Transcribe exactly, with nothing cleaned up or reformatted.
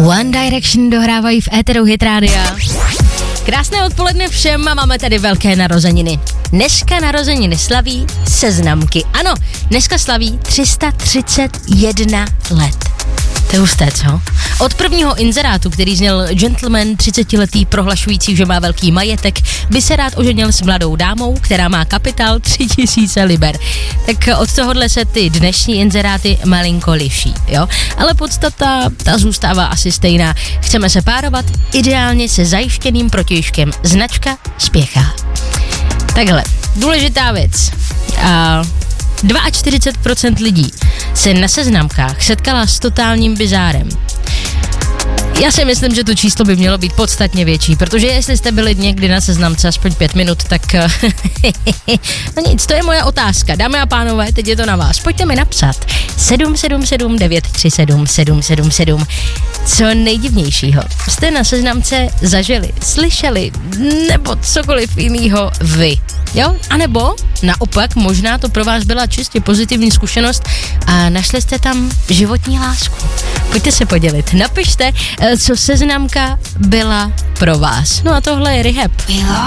One Direction dohrávají v éteru Hit Rádia. Krásné odpoledne všem a máme tady velké narozeniny. Dneska narozeniny slaví Seznamky. Ano, dneska slaví tři sta třicet jedna let. To je husté, co? Od prvního inzerátu, který zněl gentleman třicetiletý prohlašující, že má velký majetek, by se rád oženil s mladou dámou, která má kapitál tři tisíce liber. Tak od tohohle se ty dnešní inzeráty malinko liší, jo? Ale podstata, ta zůstává asi stejná. Chceme se párovat ideálně se zajištěným protějškem. Značka spěchá. Takhle, důležitá věc. A čtyřicet dva procent lidí se na seznamkách setkala s totálním bizárem. Já si myslím, že to číslo by mělo být podstatně větší, protože jestli jste byli někdy na seznamce aspoň pět minut, tak no nic, to je moje otázka. Dámy a pánové, teď je to na vás. Pojďte mi napsat sedm sedm sedm devět tři sedm sedm sedm sedm. Co nejdivnějšího jste na seznamce zažili, slyšeli, nebo cokoliv jinýho vy. Jo? A nebo naopak, možná to pro vás byla čistě pozitivní zkušenost a našli jste tam životní lásku. Pojďte se podělit. Napište, co seznamka byla pro vás. No a tohle je Rehab.